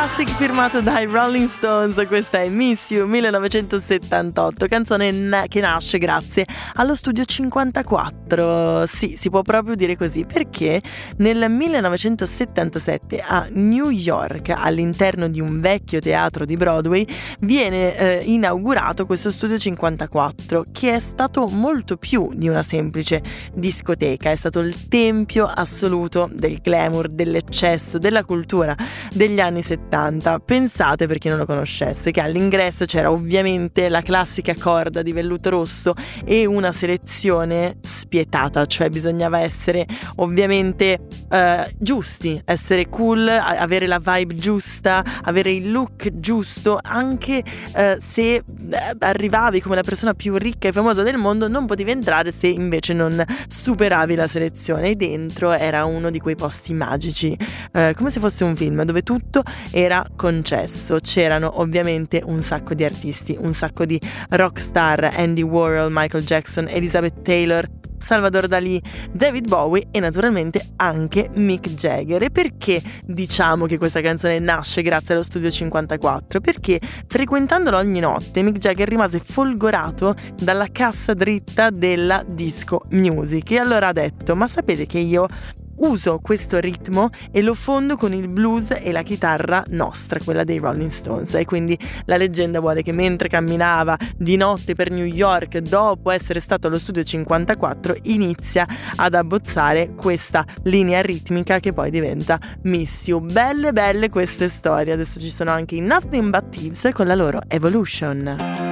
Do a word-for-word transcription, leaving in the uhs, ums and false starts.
Classic firmato dai Rolling Stones, questa è Miss You millenovecentosettantotto, canzone na- che nasce grazie allo Studio cinquantaquattro. Sì, si può proprio dire così, perché nel millenovecentosettantasette a New York, all'interno di un vecchio teatro di Broadway, viene eh, inaugurato questo Studio cinquantaquattro, che è stato molto più di una semplice discoteca, è stato il tempio assoluto del glamour, dell'eccesso, della cultura degli anni settanta. Pensate, per chi non lo conoscesse, che all'ingresso c'era ovviamente la classica corda di velluto rosso e una selezione spietata, cioè bisognava essere ovviamente eh, giusti, essere cool, avere la vibe giusta, avere il look giusto, anche eh, se eh, arrivavi come la persona più ricca e famosa del mondo non potevi entrare se invece non superavi la selezione. E dentro era uno di quei posti magici, eh, come se fosse un film dove tutto era concesso. C'erano ovviamente un sacco di artisti, un sacco di rockstar: Andy Warhol, Michael Jackson, Elizabeth Taylor, Salvador Dalì, David Bowie e naturalmente anche Mick Jagger. E perché diciamo che questa canzone nasce grazie allo Studio cinquantaquattro? Perché frequentandolo ogni notte Mick Jagger rimase folgorato dalla cassa dritta della disco music e allora ha detto: ma sapete che io uso questo ritmo e lo fondo con il blues e la chitarra nostra, quella dei Rolling Stones. E quindi la leggenda vuole che mentre camminava di notte per New York, dopo essere stato allo Studio cinquantaquattro, inizia ad abbozzare questa linea ritmica che poi diventa Miss You. Belle belle queste storie. Adesso ci sono anche i Nothing But Thieves con la loro Evolution.